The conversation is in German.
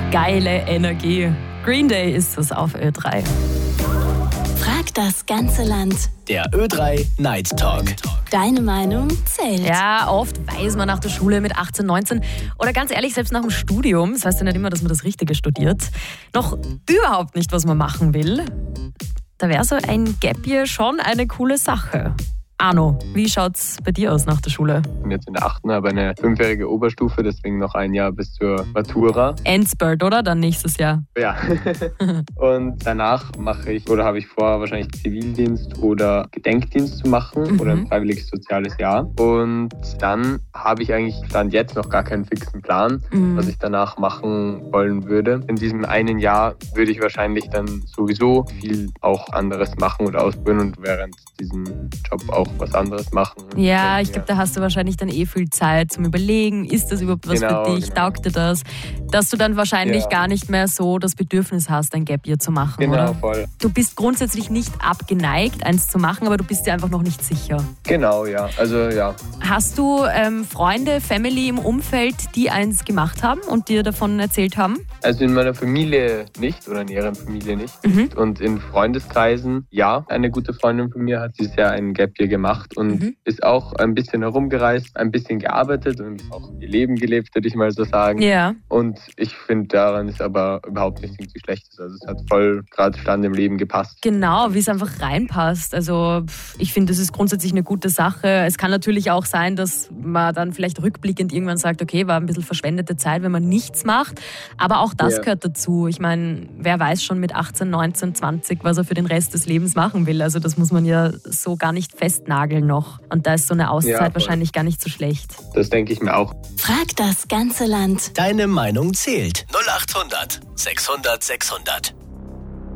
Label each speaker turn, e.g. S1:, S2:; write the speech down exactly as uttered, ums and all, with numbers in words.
S1: geile Energie. Green Day ist es auf Ö drei.
S2: Frag das ganze Land.
S3: Der Ö drei Night Talk.
S2: Deine Meinung zählt.
S1: Ja, oft weiß man nach der Schule mit achtzehn, neunzehn oder ganz ehrlich, selbst nach dem Studium, das heißt ja nicht immer, dass man das Richtige studiert, noch überhaupt nicht, was man machen will. Da wäre so ein Gap Year schon eine coole Sache. Arno, wie schaut's bei dir aus nach der Schule?
S4: Ich bin jetzt in der achten, habe eine fünfjährige Oberstufe, deswegen noch ein Jahr bis zur Matura.
S1: Endspurt, oder? Dann nächstes Jahr.
S4: Ja. Und danach mache ich, oder habe ich vor, wahrscheinlich Zivildienst oder Gedenkdienst zu machen mhm. oder ein freiwilliges soziales Jahr. Und dann habe ich eigentlich Stand jetzt noch gar keinen fixen Plan, mhm. was ich danach machen wollen würde. In diesem einen Jahr würde ich wahrscheinlich dann sowieso viel auch anderes machen oder ausprobieren und während diesem Job auch was anderes machen.
S1: Ja, ich glaube, da hast du wahrscheinlich dann eh viel Zeit zum Überlegen, ist das überhaupt was
S4: genau,
S1: für dich,
S4: genau.
S1: taugt dir das? Dass du dann wahrscheinlich
S4: ja.
S1: gar nicht mehr so das Bedürfnis hast, ein Gap Year zu machen,
S4: genau,
S1: oder?
S4: Voll.
S1: Du bist grundsätzlich nicht abgeneigt, eins zu machen, aber du bist dir einfach noch nicht sicher.
S4: Genau, ja. Also, ja.
S1: Hast du ähm, Freunde, Family im Umfeld, die eins gemacht haben und dir davon erzählt haben?
S4: Also in meiner Familie nicht oder in näheren Familie nicht.
S1: Mhm.
S4: Und in Freundeskreisen, ja. Eine gute Freundin von mir hat dieses Jahr ein Gap Year gemacht und mhm. ist auch ein bisschen herumgereist, ein bisschen gearbeitet und auch ihr Leben gelebt, würde ich mal so sagen.
S1: Ja.
S4: Und ich finde, daran ist aber überhaupt nichts irgendwie Schlechtes. Also es hat voll gerade Stand im Leben gepasst.
S1: Genau, wie es einfach reinpasst. Also ich finde, das ist grundsätzlich eine gute Sache. Es kann natürlich auch sein, dass man dann vielleicht rückblickend irgendwann sagt, okay, war ein bisschen verschwendete Zeit, wenn man nichts macht. Aber auch das ja. gehört dazu. Ich meine, wer weiß schon mit achtzehn, neunzehn, zwanzig, was er für den Rest des Lebens machen will. Also das muss man ja so gar nicht festnageln noch. Und da ist so eine Auszeit ja, wahrscheinlich gar nicht so schlecht.
S4: Das denke ich mir auch.
S2: Frag das ganze Land.
S3: Deine Meinung zählt. null acht hundert sechshundert sechshundert.